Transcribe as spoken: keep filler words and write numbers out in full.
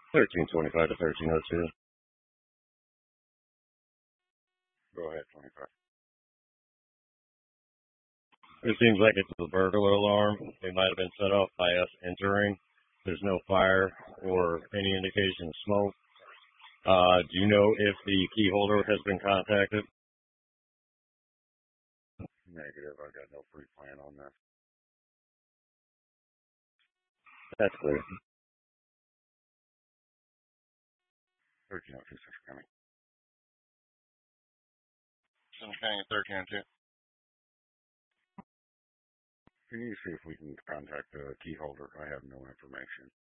thirteen twenty-five to thirteen oh two. Go ahead, twenty-five. It seems like it's a burglar alarm. It might have been set off by us entering. There's no fire or any indication of smoke. Uh, do you know if the key holder has been contacted? Negative. I got no pre-plan on that. That's clear. thirteen oh two, Central County. Central County, thirteen oh two. Can you see if we can contact the key holder? I have no information.